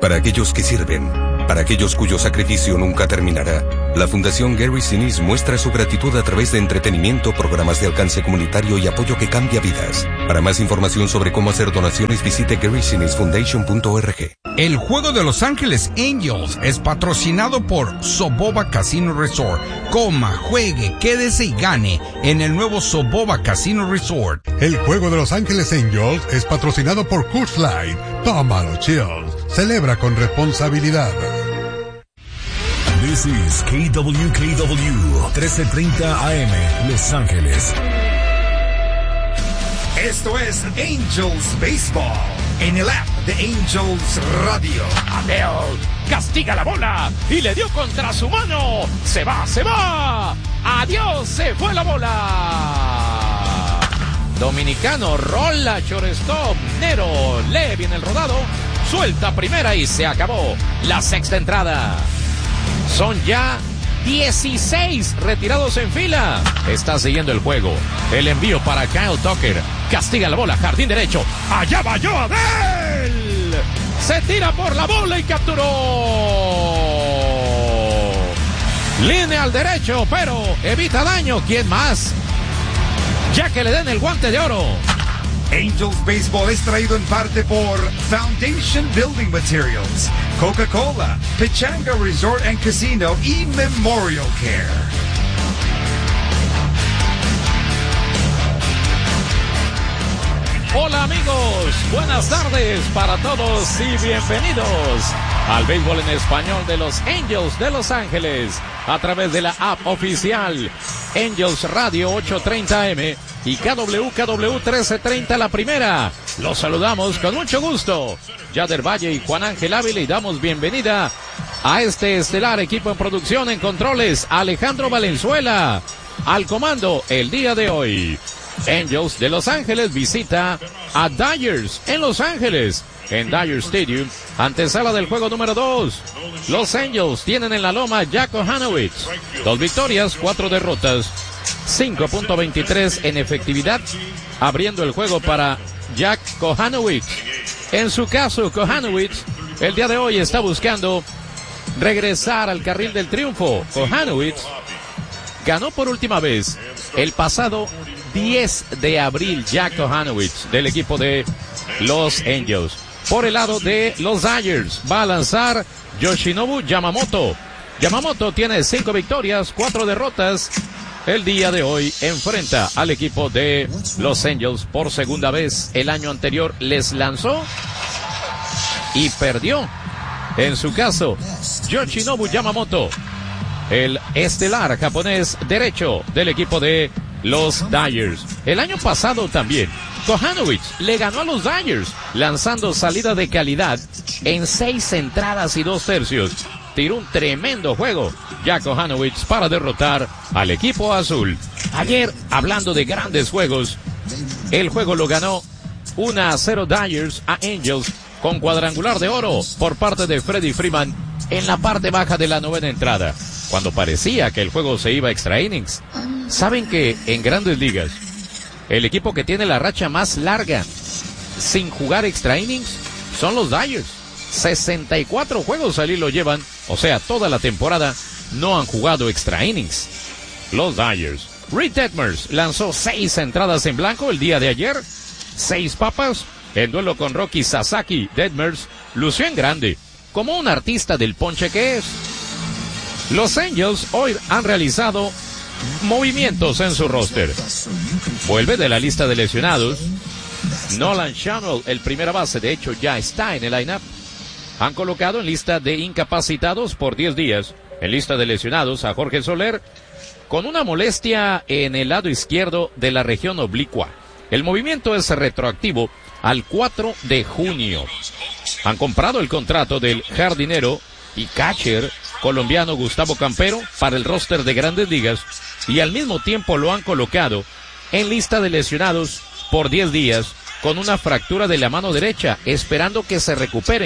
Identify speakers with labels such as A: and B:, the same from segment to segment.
A: Para aquellos que sirven, para aquellos cuyo sacrificio nunca terminará, la Fundación Gary Sinise muestra su gratitud a través de entretenimiento, programas de alcance comunitario y apoyo que cambia vidas. Para más información sobre cómo hacer donaciones, visite GarySiniseFoundation.org.
B: El juego de Los Ángeles Angels es patrocinado por Soboba Casino Resort. Coma, juegue, quédese y gane en el nuevo Soboba Casino Resort.
C: El juego de Los Ángeles Angels es patrocinado por Coors Light. Tómalo, chills. Celebra con responsabilidad.
D: This is KWKW 1330 AM, Los Ángeles.
E: Esto es Angels Baseball en el app de Angels Radio.
F: Adele castiga la bola y le dio contra su mano. Se va. Adiós, se fue la bola. Dominicano rola shortstop. Nero lee bien el rodado. Suelta primera y se acabó la sexta entrada. Son ya 16 retirados en fila. Está siguiendo el juego. El envío para Kyle Tucker. Castiga la bola, jardín derecho. Allá va Adele. Se tira por la bola y capturó. Línea al derecho, pero evita daño. ¿Quién más? Ya que le den el guante de oro.
E: Angels Baseball es traído en parte por Foundation Building Materials, Coca-Cola, Pechanga Resort and Casino y Memorial Care.
F: Hola amigos, buenas tardes para todos y bienvenidos al béisbol en español de los Angels de Los Ángeles a través de la app oficial Angels Radio 830M y KWKW 1330 La Primera. Los saludamos con mucho gusto, Yader Valle y Juan Ángel Ávila, y damos bienvenida a este estelar equipo en producción. En controles, Alejandro Valenzuela. Al comando el día de hoy, Angels de Los Ángeles visita a Dodgers en Los Ángeles, en Dodger Stadium, antesala del juego número 2. Los Angels tienen en la loma Jack Kohanowitz, 2 victorias, 4 derrotas, 5.23 en efectividad, abriendo el juego para Jack Kohanowitz. En su caso, Kohanowitz el día de hoy está buscando regresar al carril del triunfo. Kohanowitz ganó por última vez el pasado 10 de abril, Jack Kohanowitz, del equipo de los Angels. Por el lado de los Dodgers, va a lanzar Yoshinobu Yamamoto. Yamamoto tiene 5 victorias, 4 derrotas. El día de hoy enfrenta al equipo de los Angels por segunda vez. El año anterior les lanzó y perdió. En su caso, Yoshinobu Yamamoto, el estelar japonés derecho del equipo de los Dodgers. El año pasado también, Kohanowitz le ganó a los Dodgers, lanzando salida de calidad en 6 entradas y 2 tercios. Tiró un tremendo juego Jack Kohanowitz para derrotar al equipo azul. Ayer, hablando de grandes juegos, el juego lo ganó 1-0 Dodgers a Angels con cuadrangular de oro por parte de Freddie Freeman en la parte baja de la 9ª entrada, cuando parecía que el juego se iba a extra innings. Saben que en Grandes Ligas, el equipo que tiene la racha más larga sin jugar extra innings son los Dodgers. 64 juegos al hilo llevan, o sea, toda la temporada no han jugado extra innings. Los Dodgers. Reed Detmers lanzó 6 entradas en blanco el día de ayer, 6 papas. En duelo con Rocky Sasaki, Detmers lució en grande, como un artista del ponche que es. Los Angels hoy han realizado movimientos en su roster. Vuelve de la lista de lesionados Nolan Schanuel, el primera base, de hecho ya está en el lineup. Han colocado en lista de incapacitados por 10 días, en lista de lesionados a Jorge Soler, con una molestia en el lado izquierdo de la región oblicua. El movimiento es retroactivo al 4 de junio. Han comprado el contrato del jardinero y catcher colombiano Gustavo Campero para el roster de Grandes Ligas, y al mismo tiempo lo han colocado en lista de lesionados por 10 días con una fractura de la mano derecha, esperando que se recupere.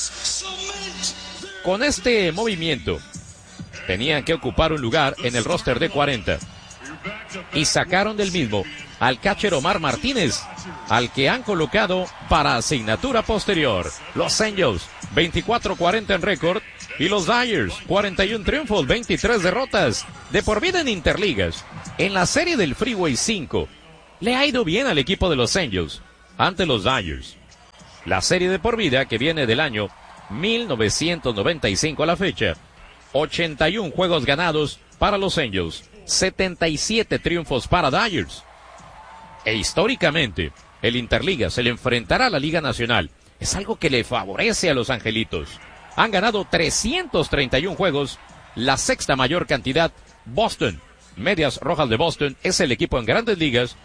F: Con este movimiento tenían que ocupar un lugar en el roster de 40 y sacaron del mismo al catcher Omar Martínez, al que han colocado para asignatura posterior. Los Angels, 24-40 en récord, y los Dyers, 41 triunfos, 23 derrotas. De por vida en Interligas, en la serie del Freeway 5, le ha ido bien al equipo de los Angels ante los Dyers. La serie de por vida, que viene del año 1995 a la fecha, 81 juegos ganados para los Angels, 77 triunfos para Dyers. E históricamente, el Interliga se le enfrentará a la Liga Nacional. Es algo que le favorece a los Angelitos. Han ganado 331 juegos, la sexta mayor cantidad. Boston, Medias Rojas de Boston, es el equipo en Grandes Ligas